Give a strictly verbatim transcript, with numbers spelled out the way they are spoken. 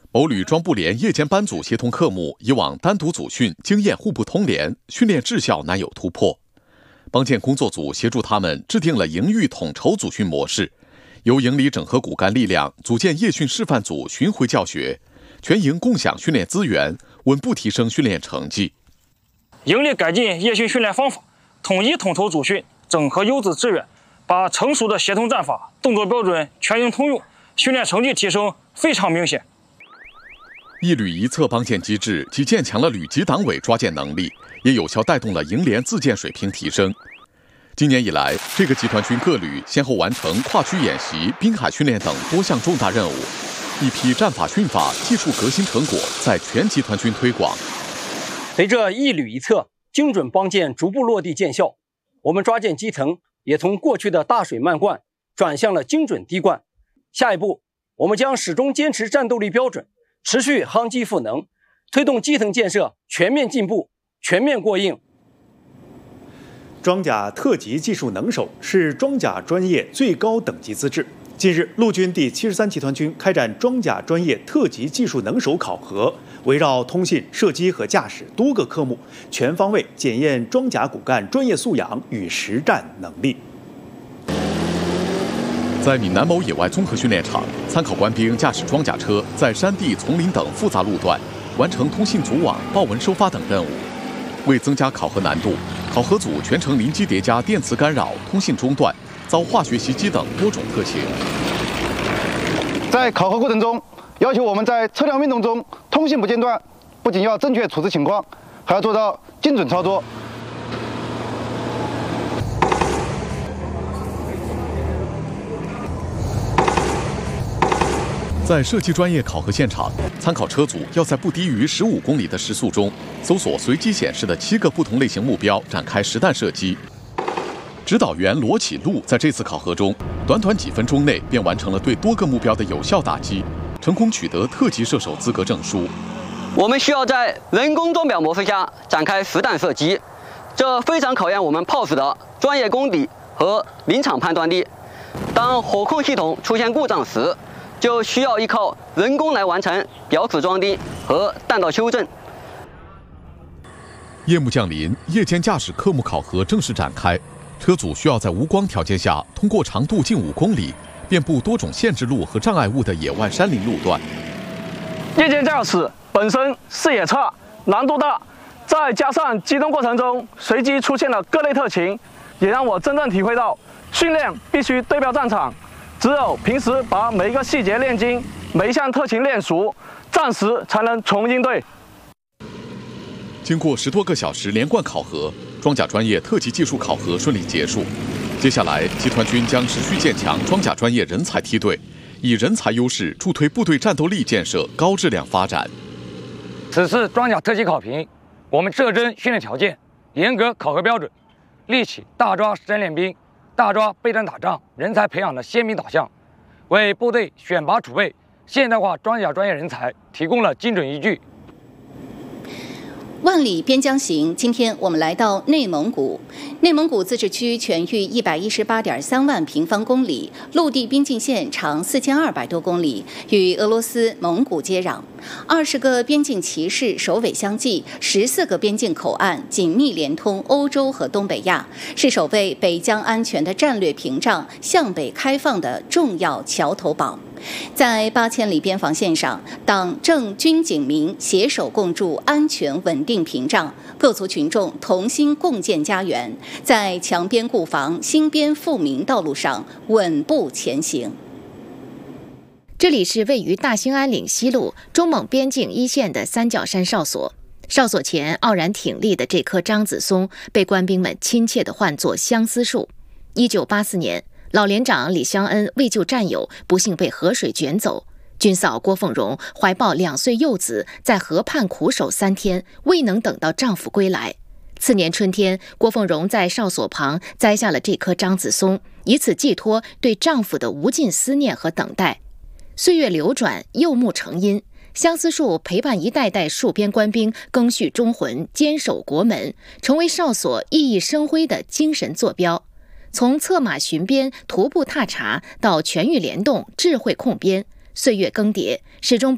某旅装部连夜间班组协同科目，以往单独组训，经验互不通联，训练质效难有突破。帮建工作组协助他们制定了营域统筹组训模式，由营里整合骨干力量，组建夜训示范组巡回教学，全营共享训练资源，稳步提升训练成绩。 营里改进夜训训练方法，统一统筹组训，整合优质资源，把成熟的协同战法、动作标准全营通用，训练成绩提升非常明显。 一旅一策帮建机制既建强了旅级党委抓建能力，也有效带动了营连自建水平提升。今年以来，这个集团军各旅先后完成跨区演习、滨海训练等多项重大任务，一批战法训法技术革新成果在全集团军推广。 随着一旅一策精准帮建逐步落地见效，我们抓建基层也从过去的大水漫灌转向了精准滴灌。下一步，我们将始终坚持战斗力标准，持续夯基赋能，推动基层建设全面进步、全面过硬。 装甲特级技术能手是装甲专业最高等级资质。近日，陆军第七十三集团军开展装甲专业特级技术能手考核，围绕通信、射击和驾驶多个科目，全方位检验装甲骨干专业素养与实战能力。 在闽南某野外综合训练场，参考官兵驾驶装甲车在山地、丛林等复杂路段完成通信组网、报文收发等任务。为增加考核难度，考核组全程临机叠加电磁干扰、通信中断、遭化学袭击等多种特性。 在考核过程中，要求我们在车辆运动中通信不间断，不仅要正确处置情况，还要做到精准操作。 在射击专业考核现场，参考车组要在不低于十五公里的时速中，搜索随机显示的七个不同类型目标，展开实弹射击。指导员罗启禄在这次考核中，短短几分钟内便完成了对多个目标的有效打击，成功取得特级射手资格证书。 我们需要在人工钟表模式下展开实弹射击，这非常考验我们炮手的专业功底和临场判断力。当火控系统出现故障时，就需要依靠人工来完成表齿装订和弹道修正。 夜幕降临，夜间驾驶科目考核正式展开。车组需要在无光条件下，通过长度近五公里、遍布多种限制路和障碍物的野外山林路段。 夜间驾驶本身视野差、难度大，再加上机动过程中随机出现了各类特情，也让我真正体会到训练必须对标战场。只有平时把每一个细节练精，每一项特情练熟，战时才能从应对。 经过十多个小时连贯考核，装甲专业特级技术考核顺利结束。接下来，集团军将持续建强装甲专业人才梯队，以人才优势助推部队战斗力建设高质量发展。 此次装甲特级考评，我们设置训练条件，严格考核标准，立起大抓实战练兵、大抓备战打仗人才培养的鲜明导向，为部队选拔储备现代化装甲专业人才提供了精准依据。 万里边疆行，今天我们来到内蒙古。内蒙古自治区全域一百一十八点三万平方公里，陆地边境线长四千二百多公里，与俄罗斯、蒙古接壤。二十个边境旗示首尾相继，十四个边境口岸紧密连通欧洲和东北亚，是守卫北疆安全的战略屏障、向北开放的重要桥头堡。在八千里边防线上，党政军警民携手共筑安全稳定屏障，各族群众同心共建家园，在强边固防、兴边富民道路上稳步前行。 这里是位于大兴安岭西路中蒙边境一线的三角山哨所。哨所前傲然挺立的这棵樟子松，被官兵们亲切地唤作相思树。一九八四年，老连长李香恩为救战友，不幸被河水卷走。军嫂郭凤荣怀抱两岁幼子，在河畔苦守三天，未能等到丈夫归来。次年春天，郭凤荣在哨所旁栽下了这棵樟子松，以此寄托对丈夫的无尽思念和等待。岁月流转，柚木成荫，相思树陪伴一代代戍边官兵赓续忠魂，坚守国门，成为哨所熠熠生辉的精神坐标。从策马巡边、徒步踏查到全域联动、智慧控边，岁月更迭，始终